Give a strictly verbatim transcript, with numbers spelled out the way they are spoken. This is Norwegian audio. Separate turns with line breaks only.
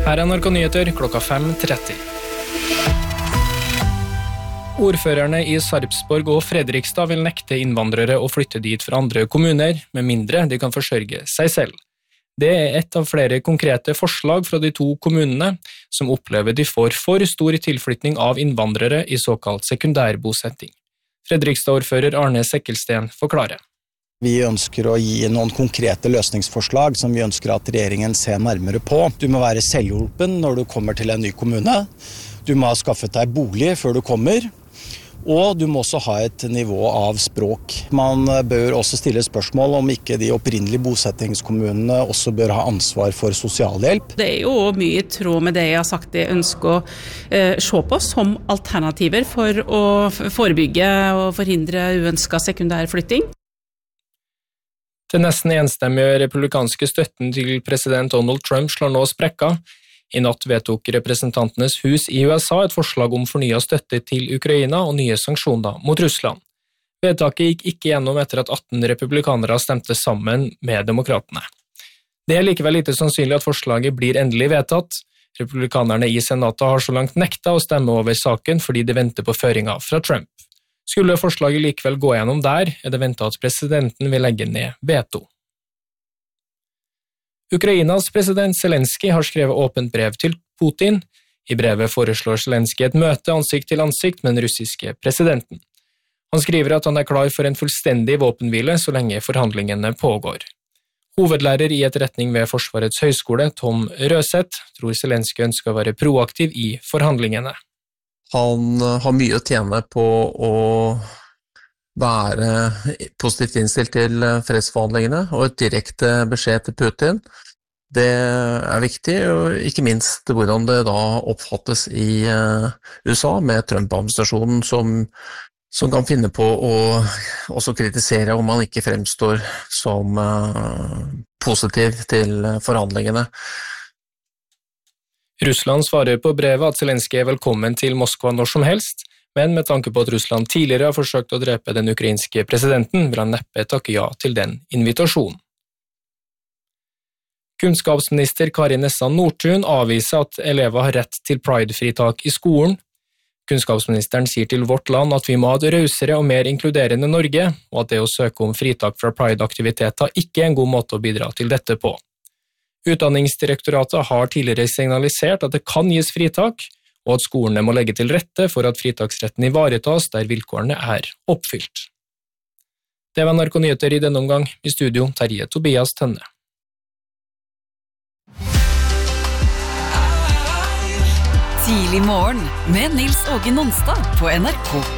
Her er N R K Nyheter klokka fem tretti. Ordførerne i Sarpsborg og Fredrikstad vil nekte innvandrere å flytte dit fra andre kommuner, med mindre de kan forsørge seg selv. Det er et av flere konkrete forslag fra de to kommunene, som opplever de får for stor tilflytning av innvandrere i såkalt sekundærbosetting. Fredrikstad-ordfører Arne Sekkelsten forklarer.
Vi ønsker å gi noen konkrete løsningsforslag som vi ønsker at regjeringen ser nærmere på. Du må være selvhjulpen når du kommer til en ny kommune. Du må ha skaffet deg bolig før du kommer. Og du må også ha et nivå av språk. Man bør også stille spørsmål om ikke de opprinnelige bosettingskommunene også bør ha ansvar for sosialhjelp.
Det er jo mye i tråd med det jeg har sagt jeg ønsker å eh, se på som alternativer for å forebygge og forhindre uønsket sekundærflytting.
Den nesten enstemmige republikanske støtten til president Donald Trump slår nå sprekka. I natt vedtok representantenes hus i U S A et forslag om fornyet støtte til Ukraina og nye sanksjoner mot Russland. Vedtaket gikk ikke gjennom etter at atten republikanere stemte sammen med demokratene. Det er likevel lite sannsynlig at forslaget blir endelig vedtatt. Republikanerne i senatet har så langt nekta å stemme over saken fordi de venter på føringer fra Trump. Skulle forslaget likevel gå gjennom der, er det ventet at presidenten vil legge ned veto. Ukrainas president Zelensky har skrevet åpent brev til Putin. I brevet foreslår Zelensky et møte ansikt til ansikt med den russiske presidenten. Han skriver at han er klar for en fullstendig våpenhvile så lenge forhandlingene pågår. Hovedlærer i etterretning ved Forsvarets høyskole, Tom Røseth, tror Zelensky ønsker å være proaktiv i forhandlingene.
Han har mye å tjene på å være positivt innstilt til fredsforhandlingene og et direkte beskjed til Putin. Det er viktig, og ikke minst hvordan det da oppfattes i U S A med Trump-administrasjonen som, som kan finne på å også kritisere om man ikke fremstår som positiv til forhandlingene.
Russland svarer på brevet at Zelensky er velkommen til Moskva når som helst, men med tanke på at Russland tidligere har forsøkt å drepe den ukrainske presidenten, vil han neppe takke ja til den invitasjonen. Kunnskapsminister Kari Nessa Nordtun avviser at elever har rett til Pride-fritak i skolen. Kunnskapsministeren sier til Vårt Land at vi må ha et rausere og mer inkluderende Norge, og at det å søke om fritak fra Pride-aktiviteter ikke er en god måte å bidra til dette på. Utdanningsdirektoratet har tidligere signalisert at det kan gis fritak, og at skolene må legge til rette for at fritaksretten ivaretas der vilkårene er oppfylt. Det var N R K Nyheter i denne omgang. I studio Terje Tobias Tønne.
Tidlig morgen med Nils Åge Nonstad på N R K.